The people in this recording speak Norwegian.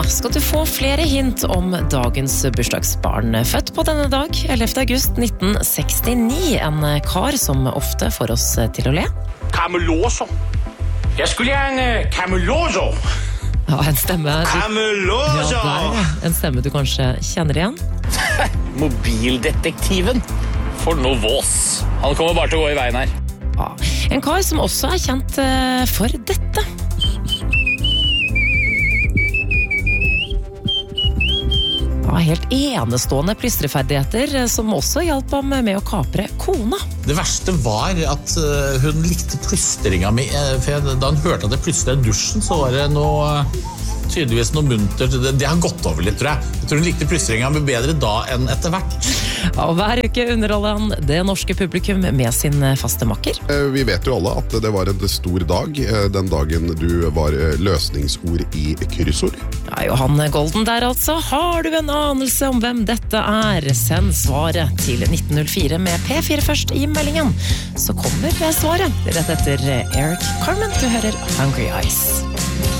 skal du få flere hint om dagens bursdagsbarn. Født på denne dag, 11. august 1969. En kar som ofte får oss til å le. Cameloso. Jeg skulle gjerne Cameloso. Ja, en stemme. Cameloso! Ja, en stemme du kanskje kjenner igjen. Mobildetektiven. For noe vås. Han kommer bare til å gå i veien her. Ja, en kar som også er kjent for dette. Ja, helt enestående plystreferdigheter som også hjalp ham med å kapre kona. Det verste var at hun likte plystringa mi, for da hun hørte at jeg plystret i dusjen, så var det tydeligvis noe muntert. Det har gått over litt, tror jeg. Jeg tror hun likte plystringa bedre da enn etter hvert. Ja, og hver uke underholder han det norske publikum med sin faste makker. Vi vet jo alle at det var en stor dag, den dagen du var løsningsord i kryssord. Ja, Johan Golden der altså. Har du en anelse om hvem dette er? Send svaret til 1904 med P4 først i meldingen. Så kommer svaret rett etter Eric Carmen. Du hører Hungry Eyes.